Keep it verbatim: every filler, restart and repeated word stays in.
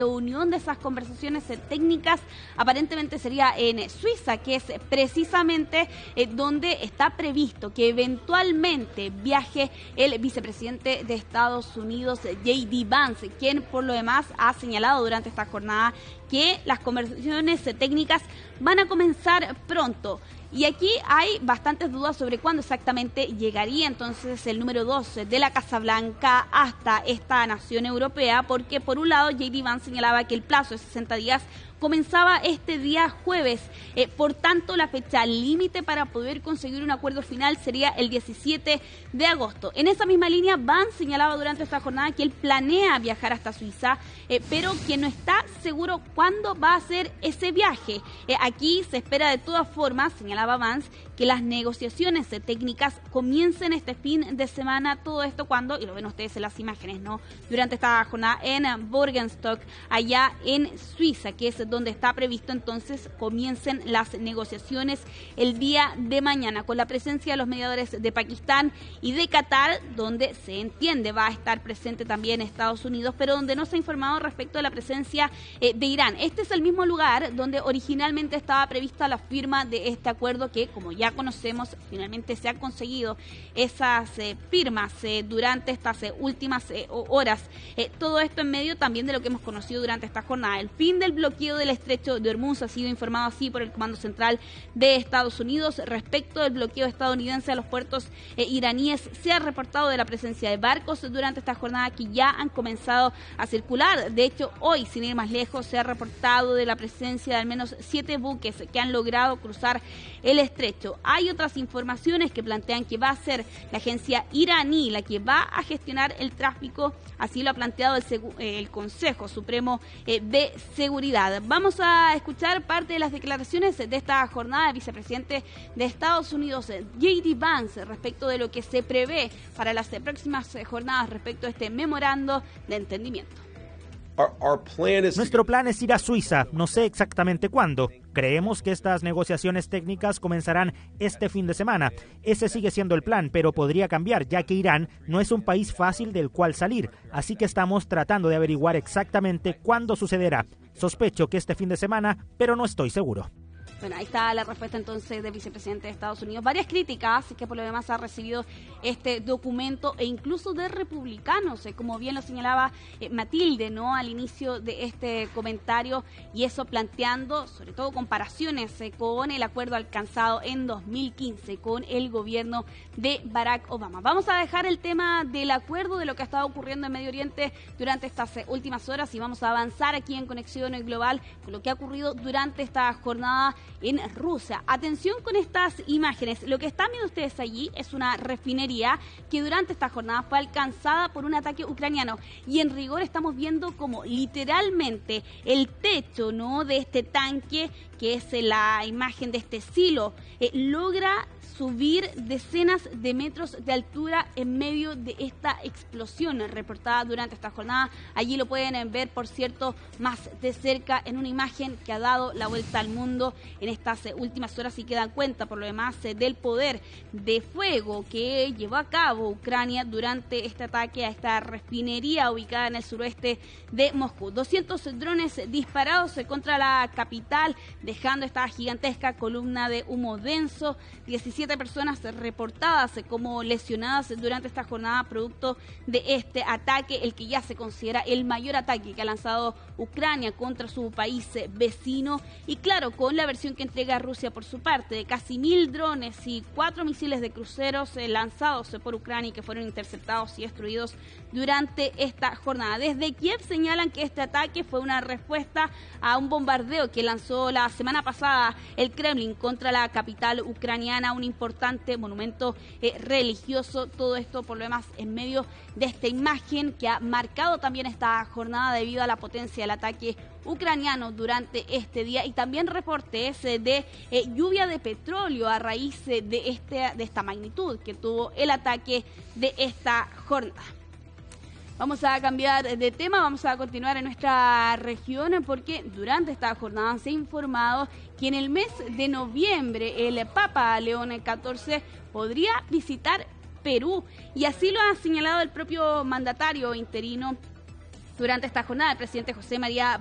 reunión de esas conversaciones técnicas aparentemente sería en Suiza, que es precisamente eh, donde está previsto que eventualmente viaje el vicepresidente de Estados Unidos, J D Vance, quien por lo demás ha señalado durante esta jornada que las conversaciones técnicas van a comenzar pronto. Y aquí hay bastantes dudas sobre cuándo exactamente llegaría entonces el número dos de la Casa Blanca hasta esta nación europea, porque por un lado J D Vance señalaba que el plazo de sesenta días comenzaba este día jueves, eh, por tanto la fecha límite para poder conseguir un acuerdo final sería el diecisiete de agosto. En esa misma línea, Vance señalaba durante esta jornada que él planea viajar hasta Suiza, eh, pero que no está seguro cuándo va a ser ese viaje. Eh, aquí se espera de todas formas, señalaba Vance, que las negociaciones eh, técnicas comiencen este fin de semana, todo esto cuando, y lo ven ustedes en las imágenes, ¿no? Durante esta jornada en Borgenstock, allá en Suiza, que es donde está previsto entonces comiencen las negociaciones el día de mañana, con la presencia de los mediadores de Pakistán y de Qatar, donde se entiende va a estar presente también Estados Unidos, pero donde no se ha informado respecto de la presencia eh, de Irán. Este es el mismo lugar donde originalmente estaba prevista la firma de este acuerdo que, como ya conocemos, finalmente se han conseguido esas eh, firmas eh, durante estas eh, últimas eh, horas. Eh, todo esto en medio también de lo que hemos conocido durante esta jornada. El fin del bloqueo del estrecho de Hormuz ha sido informado así por el Comando Central de Estados Unidos. Respecto del bloqueo estadounidense a los puertos eh, iraníes, se ha reportado de la presencia de barcos durante esta jornada que ya han comenzado a circular. De hecho, hoy, sin ir más lejos, se ha reportado de la presencia de al menos siete buques que han logrado cruzar el estrecho. Hay otras informaciones que plantean que va a ser la agencia iraní la que va a gestionar el tráfico, así lo ha planteado el, el Consejo Supremo eh, de Seguridad. Vamos a escuchar parte de las declaraciones de esta jornada del vicepresidente de Estados Unidos, J D Vance, respecto de lo que se prevé para las próximas jornadas respecto a este memorando de entendimiento. Our, our plan is... Nuestro plan es ir a Suiza, no sé exactamente cuándo. Creemos que estas negociaciones técnicas comenzarán este fin de semana. Ese sigue siendo el plan, pero podría cambiar, ya que Irán no es un país fácil del cual salir. Así que estamos tratando de averiguar exactamente cuándo sucederá. Sospecho que este fin de semana, pero no estoy seguro. Bueno, ahí está la respuesta entonces del vicepresidente de Estados Unidos. Varias críticas que por lo demás ha recibido este documento e incluso de republicanos, eh, como bien lo señalaba eh, Matilde, ¿no? Al inicio de este comentario, y eso planteando sobre todo comparaciones eh, con el acuerdo alcanzado en dos mil quince con el gobierno de Barack Obama. Vamos a dejar el tema del acuerdo, de lo que ha estado ocurriendo en Medio Oriente durante estas eh, últimas horas, y vamos a avanzar aquí en Conexión Global con lo que ha ocurrido durante esta jornada en Rusia. Atención con estas imágenes. Lo que están viendo ustedes allí es una refinería que durante esta jornada fue alcanzada por un ataque ucraniano, y en rigor estamos viendo como literalmente el techo, ¿no?, de este tanque, que es la imagen de este silo, eh, logra subir decenas de metros de altura en medio de esta explosión reportada durante esta jornada. Allí lo pueden ver, por cierto, más de cerca en una imagen que ha dado la vuelta al mundo en estas últimas horas, y que dan cuenta por lo demás del poder de fuego que llevó a cabo Ucrania durante este ataque a esta refinería ubicada en el suroeste de Moscú. doscientos drones disparados contra la capital, dejando esta gigantesca columna de humo denso. diecisiete personas reportadas como lesionadas durante esta jornada producto de este ataque, el que ya se considera el mayor ataque que ha lanzado Ucrania contra su país vecino, y claro, con la versión que entrega Rusia por su parte de casi mil drones y cuatro misiles de cruceros eh, lanzados por Ucrania y que fueron interceptados y destruidos durante esta jornada. Desde Kiev señalan que este ataque fue una respuesta a un bombardeo que lanzó la semana pasada el Kremlin contra la capital ucraniana, un importante monumento eh, religioso. Todo esto por lo demás en medio de esta imagen que ha marcado también esta jornada debido a la potencia del ataque ucraniano durante este día, y también reportes eh, de eh, lluvia de petróleo a raíz eh, de, este, de esta magnitud que tuvo el ataque de esta jornada. Vamos a cambiar de tema, vamos a continuar en nuestra región, porque durante esta jornada se ha informado que en el mes de noviembre el Papa León catorce podría visitar Perú, y así lo ha señalado el propio mandatario interino durante esta jornada. El presidente José María